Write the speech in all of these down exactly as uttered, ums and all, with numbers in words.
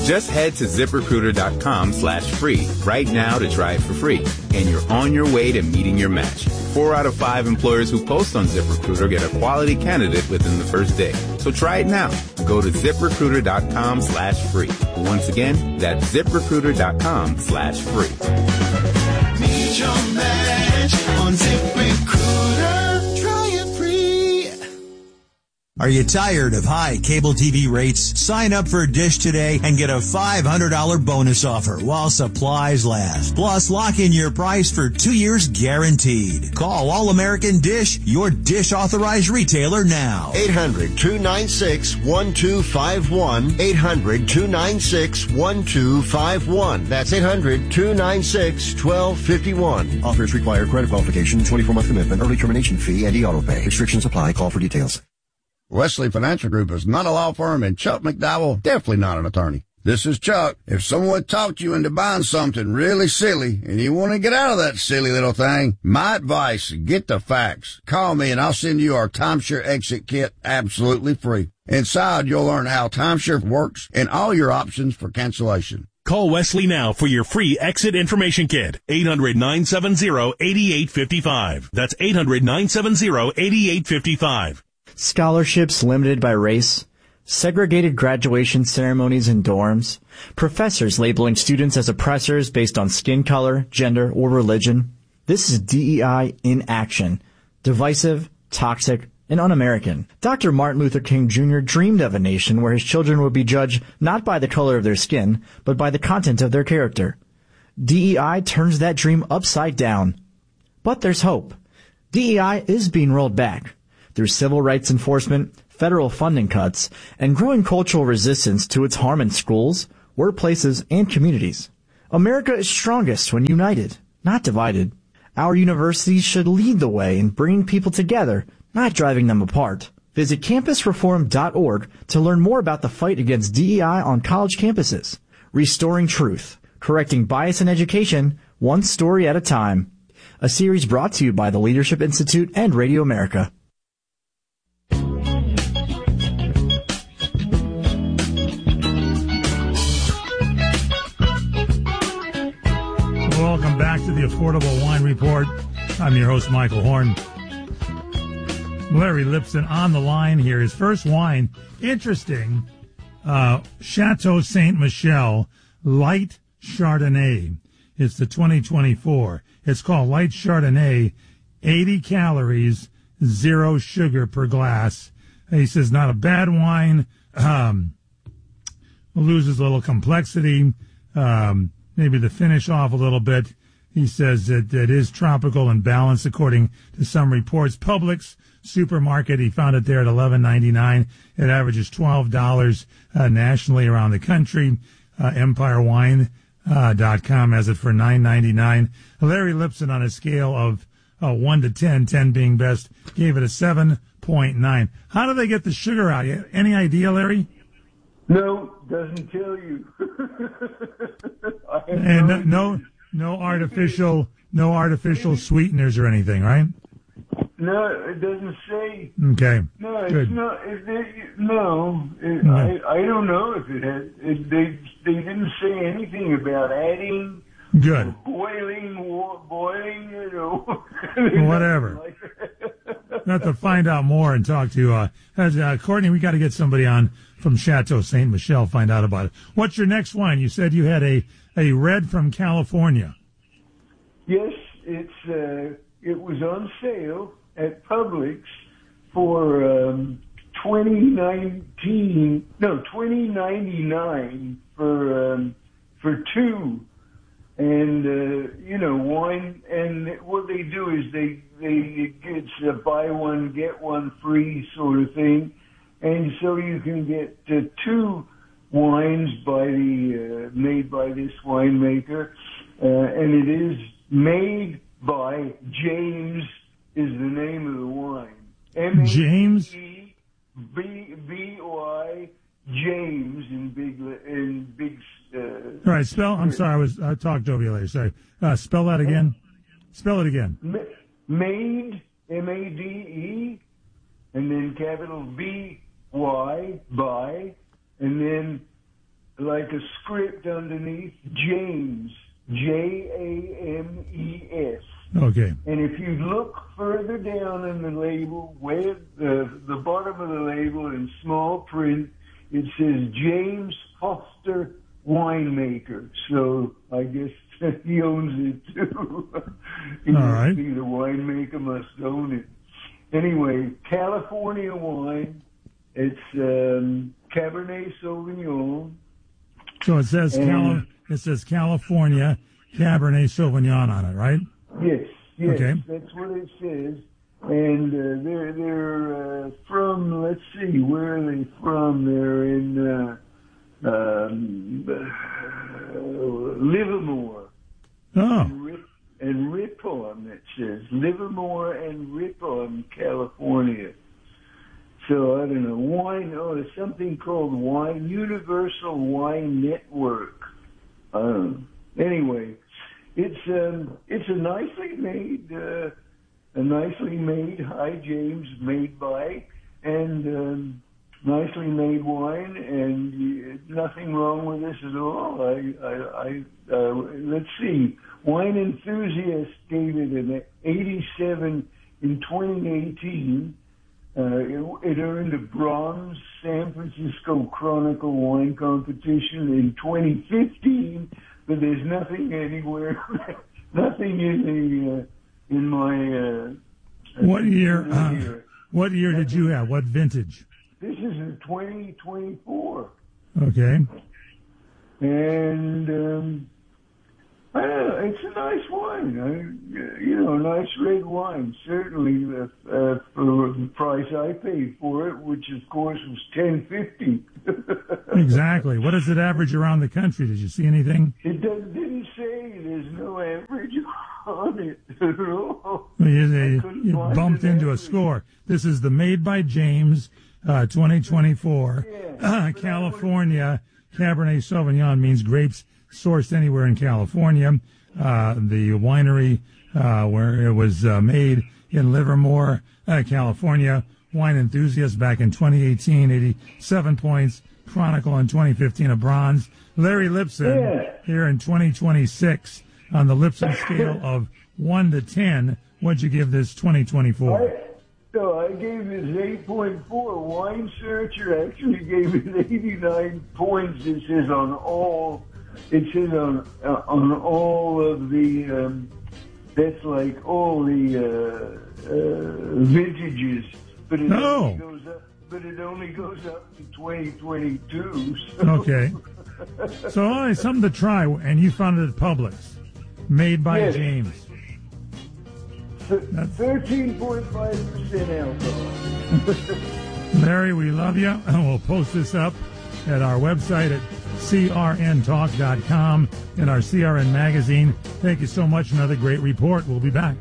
Just head to ZipRecruiter.com slash free right now to try it for free. And you're on your way to meeting your match. Four out of five employers who post on ZipRecruiter get a quality candidate within the first day. So try it now. Go to ZipRecruiter.com slash free. Once again, that's ZipRecruiter.com slash free. Meet your match on ZipRecruiter. Try it free. Are you tired of high cable T V rates? Sign up for Dish today and get a five hundred dollars bonus offer while supplies last. Plus, lock in your price for two years guaranteed. Call All American Dish, your Dish authorized retailer now. eight hundred, two nine six, one two five one. eight hundred, two nine six, one two five one. That's eight hundred, two nine six, one two five one. Offers require credit qualification, twenty-four month commitment, early termination fee, and e-auto pay. Restrictions apply. Call for details. Wesley Financial Group is not a law firm, and Chuck McDowell definitely not an attorney. This is Chuck. If someone talked you into buying something really silly and you want to get out of that silly little thing, my advice, get the facts. Call me and I'll send you our timeshare exit kit absolutely free. Inside, you'll learn how timeshare works and all your options for cancellation. Call Wesley now for your free exit information kit. eight hundred, nine seven zero, eight eight five five. That's eight hundred, nine seven zero, eight eight five five. Scholarships limited by race, segregated graduation ceremonies in dorms, professors labeling students as oppressors based on skin color, gender, or religion. This is D E I in action. Divisive, toxic, and un-American. Doctor Martin Luther King Junior dreamed of a nation where his children would be judged not by the color of their skin, but by the content of their character. D E I turns that dream upside down. But there's hope. D E I is being rolled back. Through civil rights enforcement, federal funding cuts, and growing cultural resistance to its harm in schools, workplaces, and communities. America is strongest when united, not divided. Our universities should lead the way in bringing people together, not driving them apart. Visit campus reform dot org to learn more about the fight against D E I on college campuses. Restoring truth, correcting bias in education, one story at a time. A series brought to you by the Leadership Institute and Radio America. Welcome back to the Affordable Wine Report. I'm your host, Michael Horn. Larry Lipson on the line here. His first wine, interesting, uh, Chateau Saint Michelle Light Chardonnay. It's the twenty twenty-four. It's called Light Chardonnay, eighty calories, zero sugar per glass. He says not a bad wine, um, loses a little complexity, um, maybe the finish off a little bit. He says that it is tropical and balanced according to some reports. Publix supermarket, he found it there at eleven ninety-nine. It averages twelve dollars uh, nationally around the country. Uh, Empire Wine dot com has it for nine ninety-nine. Larry Lipson, on a scale of uh, one to ten, ten being best, gave it a seven point nine. How do they get the sugar out? Any idea, Larry? No, doesn't tell you. And no, no, no artificial, no artificial sweeteners or anything, right? No, it doesn't say. Okay. No, it's Good. not. It, it, no, it, No. I, I don't know if it had. It, they they didn't say anything about adding. Good. Boiling, wa- boiling, you know. Whatever. We'll have to find out more and talk to uh, as, uh Courtney. We got to get somebody on from Chateau Saint Michelle. Find out about it. What's your next wine? You said you had a a red from California. Yes, it's uh, it was on sale at Publix for um, twenty nineteen. No, twenty ninety nine for um, for two. And, uh, you know, wine, and what they do is they, they, it's a buy one, get one free sort of thing. And so you can get uh, two wines by the, uh, made by this winemaker. Uh, and it is made by James is the name of the wine. M A E B B Y James in big, in big, uh, All right, spell. I'm sorry, I was I talked over you later. Sorry. Uh, spell that again. Spell it again. Made, M A D E, and then capital B Y by, and then like a script underneath, James, J A M E S. Okay. And if you look further down in the label, where the the bottom of the label in small print, it says James Foster Winemaker. So I guess he owns it too. He All must right. be the winemaker, must own it. Anyway, California wine. It's um, Cabernet Sauvignon. So it says And- Cali- it says California Cabernet Sauvignon on it, right? Yes, yes, Okay. that's what it says. And uh, they're they're uh, from. Let's see, where are they from? They're in uh, um, uh, Livermore. Oh. And, Rip, and Ripon, it says Livermore and Ripon, California. So I don't know. Wine. Oh, there's something called Wine Universal Wine Network. Um, anyway, it's um, it's a nicely made, uh, a nicely made High James made by, and um, nicely made wine, and uh, nothing wrong with this at all. I, I, I uh, let's see. Wine Enthusiast gave it an eighty-seven in twenty eighteen. Uh, it, it earned a bronze San Francisco Chronicle wine competition in twenty fifteen, but there's nothing anywhere, nothing in the uh, in my. Uh, What year? uh, Uh, what year did you have? What vintage? This is in twenty twenty-four, Okay. and um, I don't know, it's a nice wine. I, you know, nice red wine. Certainly, uh, uh, for the price I paid for it, which of course was ten fifty. Exactly. What does it average around the country? Did you see anything? It doesn't, didn't say. There's no average on it at all. Well, you, you- couldn't you find bumped an into a average. score. This is the Made by James uh, twenty twenty-four Yeah, uh, California Cabernet Sauvignon means grapes sourced anywhere in California. Uh, the winery uh, where it was uh, made in Livermore, uh, California. Wine Enthusiast back in twenty eighteen, eighty-seven points. Chronicle in twenty fifteen, a bronze. Larry Lipson Yeah. here in twenty twenty-six on the Lipson scale of one to ten. What'd you give this twenty twenty-four? I, so I gave it eight point four. Wine Searcher actually gave it eighty-nine points. It says on all. It says on uh, on all of the. Um, that's like all the uh, uh, vintages, but it No. only goes up. But it only goes up to twenty twenty-two. So. Okay. So, all right, something to try, and you found it at Publix. Made by Yes. James. thirteen point five percent alcohol. Larry, we love you, and we'll post this up at our website at c r n talk dot com in our C R N magazine. Thank you so much. Another great report. We'll be back.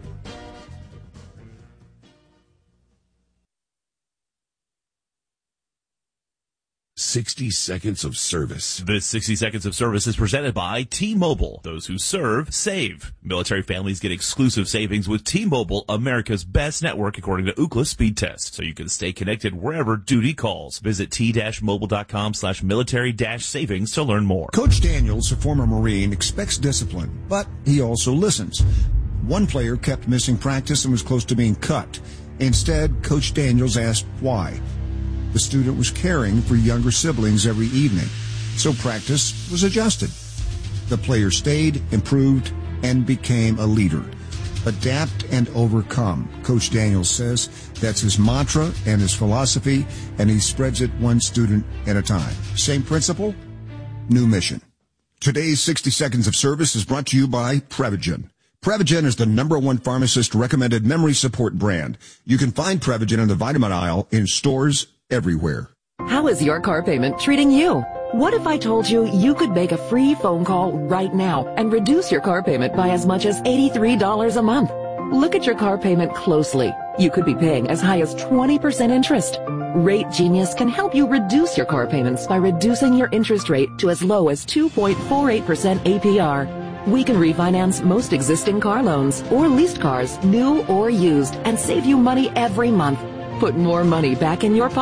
sixty seconds of service. This sixty seconds of service is presented by T-Mobile. Those who serve, save. Military families get exclusive savings with T-Mobile, America's best network according to Ookla speed test. So you can stay connected wherever duty calls. Visit t-mobile.com slash military dash savings to learn more. Coach Daniels, a former Marine, expects discipline, but he also listens. One player kept missing practice and was close to being cut. Instead, Coach Daniels asked why. The student was caring for younger siblings every evening, so practice was adjusted. The player stayed, improved, and became a leader. Adapt and overcome, Coach Daniels says. That's his mantra and his philosophy, and he spreads it one student at a time. Same principle, new mission. Today's sixty seconds of service is brought to you by Prevagen. Prevagen is the number one pharmacist-recommended memory support brand. You can find Prevagen in the vitamin aisle in stores everywhere. How is your car payment treating you? What if I told you you could make a free phone call right now and reduce your car payment by as much as eighty-three dollars a month? Look at your car payment closely. You could be paying as high as twenty percent interest. Rate Genius can help you reduce your car payments by reducing your interest rate to as low as two point four eight percent A P R. We can refinance most existing car loans or leased cars, new or used, and save you money every month. Put more money back in your pocket.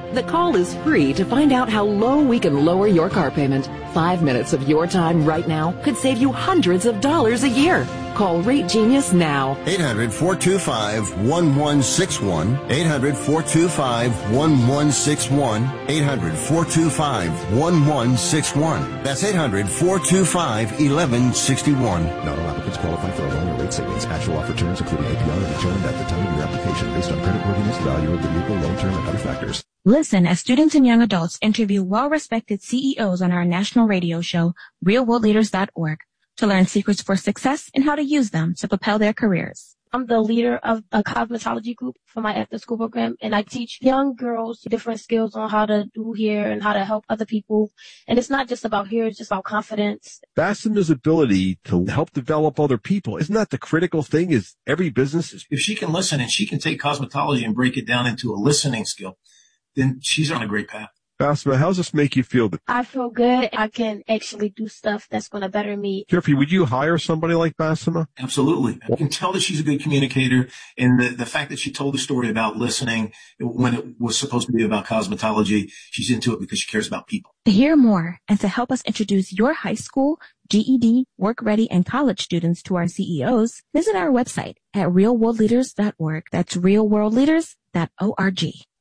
The call is free to find out how low we can lower your car payment. Five minutes of your time right now could save you hundreds of dollars a year. Call Rate Genius now. eight hundred, four two five, one one six one. eight hundred, four two five, one one six one. eight hundred, four two five, one one six one. That's eight hundred, four two five, one one six one. Not all applicants qualify for a loan or rate savings. Actual offer terms, including A P R, are determined at the time of your application based on creditworthiness, value of the vehicle, loan term, and other factors. Listen as students and young adults interview well-respected C E Os on our national radio show, real world leaders dot org, to learn secrets for success and how to use them to propel their careers. I'm the leader of a cosmetology group for my after-school program, and I teach young girls different skills on how to do hair and how to help other people. And it's not just about hair, it's just about confidence. Bassema's ability to help develop other people, isn't that the critical thing? Is every business is... If she can listen and she can take cosmetology and break it down into a listening skill, then she's on a great path. Bassema, how does this make you feel? I feel good. I can actually do stuff that's going to better me. Jeffrey, would you hire somebody like Bassema? Absolutely. I can tell that she's a good communicator, and the, the fact that she told the story about listening when it was supposed to be about cosmetology, she's into it because she cares about people. To hear more and to help us introduce your high school, G E D, work ready, and college students to our C E Os, visit our website at real world leaders dot org. That's real world leaders dot org.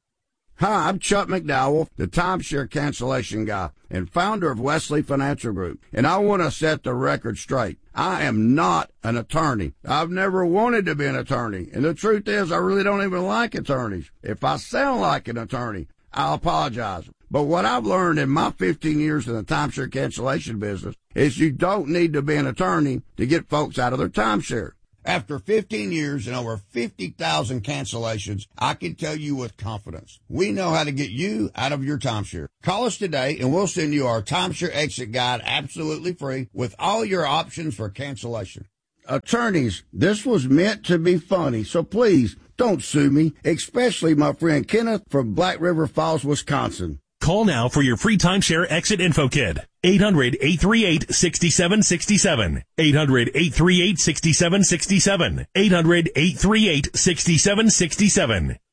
Hi, I'm Chuck McDowell, the timeshare cancellation guy and founder of Wesley Financial Group, and I want to set the record straight. I am not an attorney. I've never wanted to be an attorney, and the truth is I really don't even like attorneys. If I sound like an attorney, I'll apologize. But what I've learned in my fifteen years in the timeshare cancellation business is you don't need to be an attorney to get folks out of their timeshare. After fifteen years and over fifty thousand cancellations, I can tell you with confidence, we know how to get you out of your timeshare. Call us today and we'll send you our timeshare exit guide absolutely free with all your options for cancellation. Attorneys, this was meant to be funny, so please don't sue me, especially my friend Kenneth from Black River Falls, Wisconsin. Call now for your free timeshare exit info kit. eight hundred, eight three eight, six seven six seven. eight hundred, eight three eight, six seven six seven. eight hundred, eight three eight, six seven six seven.